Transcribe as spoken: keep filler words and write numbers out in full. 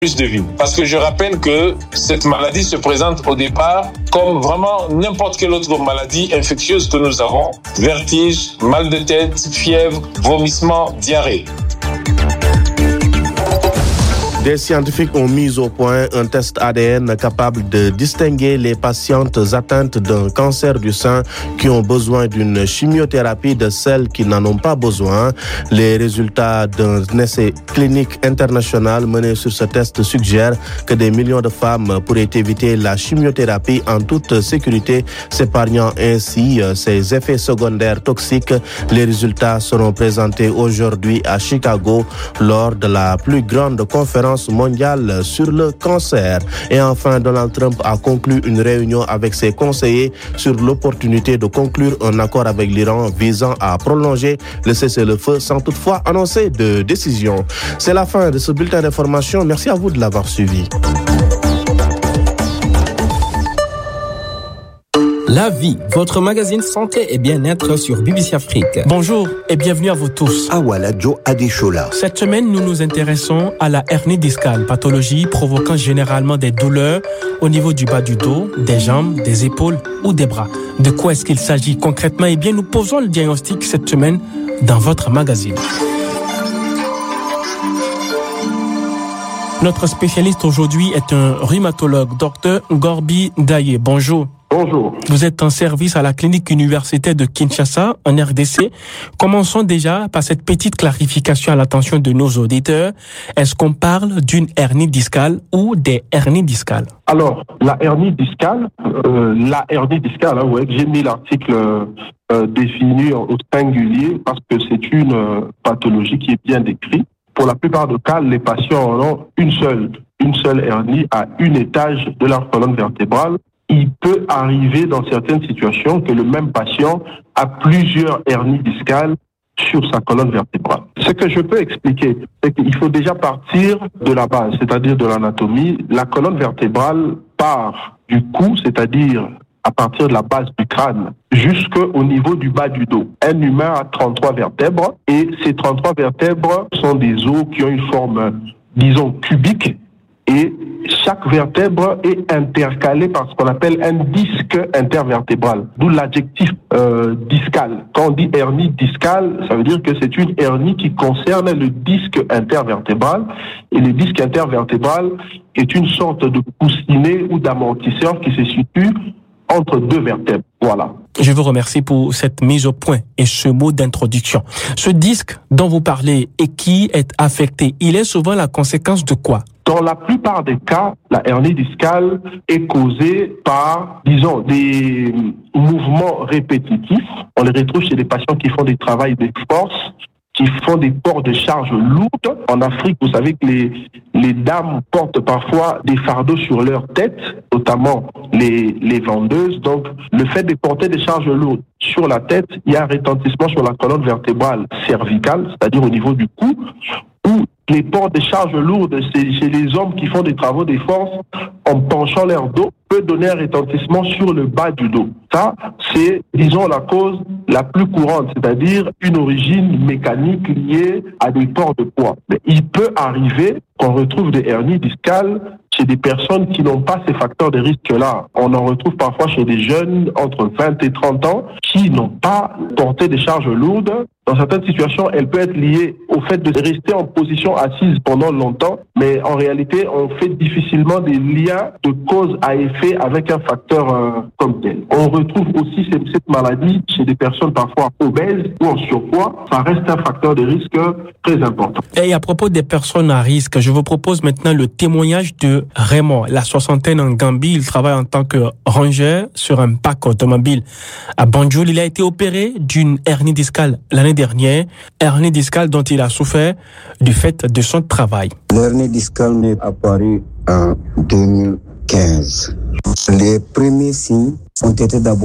plus de vie. Parce que je rappelle que cette maladie se présente au départ comme vraiment n'importe quelle autre maladie infectieuse que nous avons. Vertige, mal de tête, fièvre, vomissement, diarrhée. Des scientifiques ont mis au point un test A D N capable de distinguer les patientes atteintes d'un cancer du sein qui ont besoin d'une chimiothérapie de celles qui n'en ont pas besoin. Les résultats d'un essai clinique international mené sur ce test suggèrent que des millions de femmes pourraient éviter la chimiothérapie en toute sécurité, s'épargnant ainsi ses effets secondaires toxiques. Les résultats seront présentés aujourd'hui à Chicago lors de la plus grande conférence mondiale sur le cancer. Et enfin, Donald Trump a conclu une réunion avec ses conseillers sur l'opportunité de conclure un accord avec l'Iran visant à prolonger le cessez-le-feu sans toutefois annoncer de décision. C'est la fin de ce bulletin d'information. Merci à vous de l'avoir suivi. La vie, votre magazine santé et bien-être sur B B C Afrique. Bonjour et bienvenue à vous tous. Awala Joe Adeshola. Cette semaine, nous nous intéressons à la hernie discale, pathologie provoquant généralement des douleurs au niveau du bas du dos, des jambes, des épaules ou des bras. De quoi est-ce qu'il s'agit concrètement? Eh bien, nous posons le diagnostic cette semaine dans votre magazine. Notre spécialiste aujourd'hui est un rhumatologue, docteur Gorbi Daye. Bonjour. Bonjour. Vous êtes en service à la clinique universitaire de Kinshasa, en R D C. Commençons déjà par cette petite clarification à l'attention de nos auditeurs. Est-ce qu'on parle d'une hernie discale ou des hernies discales? Alors, la hernie discale, euh, la hernie discale, hein, ouais, j'ai mis l'article euh, défini au singulier parce que c'est une euh, pathologie qui est bien décrite. Pour la plupart des cas, les patients ont une seule, une seule hernie à un étage de leur colonne vertébrale. Il peut arriver dans certaines situations que le même patient a plusieurs hernies discales sur sa colonne vertébrale. Ce que je peux expliquer, c'est qu'il faut déjà partir de la base, c'est-à-dire de l'anatomie. La colonne vertébrale part du cou, c'est-à-dire à partir de la base du crâne, jusqu'au niveau du bas du dos. Un humain a trente-trois vertèbres et ces trente-trois vertèbres sont des os qui ont une forme, disons, cubique. Et chaque vertèbre est intercalée par ce qu'on appelle un disque intervertébral, d'où l'adjectif euh, discal. Quand on dit hernie discale, ça veut dire que c'est une hernie qui concerne le disque intervertébral. Et le disque intervertébral est une sorte de coussinet ou d'amortisseur qui se situe entre deux vertèbres. Voilà. Je vous remercie pour cette mise au point et ce mot d'introduction. Ce disque dont vous parlez et qui est affecté, il est souvent la conséquence de quoi? Dans la plupart des cas, la hernie discale est causée par, disons, des mouvements répétitifs. On les retrouve chez des patients qui font des travaux de force, qui font des ports de charge lourdes. En Afrique, vous savez que les, les dames portent parfois des fardeaux sur leur tête, notamment les, les vendeuses. Donc, le fait de porter des charges lourdes sur la tête, il y a un retentissement sur la colonne vertébrale cervicale, c'est-à-dire au niveau du cou, où les ports de charges lourdes chez les hommes qui font des travaux de force en penchant leur dos peut donner un retentissement sur le bas du dos. Ça, c'est, disons, la cause la plus courante, c'est-à-dire une origine mécanique liée à des ports de poids. Mais il peut arriver qu'on retrouve des hernies discales chez des personnes qui n'ont pas ces facteurs de risque-là. On en retrouve parfois chez des jeunes entre vingt et trente ans qui n'ont pas porté des charges lourdes. Dans certaines situations, elle peut être liée au fait de rester en position assise pendant longtemps, mais en réalité, on fait difficilement des liens de cause à effet avec un facteur euh, comme tel. On retrouve aussi cette, cette maladie chez des personnes parfois obèses ou en surpoids. Ça reste un facteur de risque très important. Et à propos des personnes à risque, je vous propose maintenant le témoignage de Raymond, la soixantaine en Gambie. Il travaille en tant que rangeur sur un parc automobile à Banjul. Il a été opéré d'une hernie discale l'année dernière, hernie discale dont il a souffert du fait de son travail. L'hernie discale m'est apparue en deux mille quinze. Les premiers signes ont été d'abord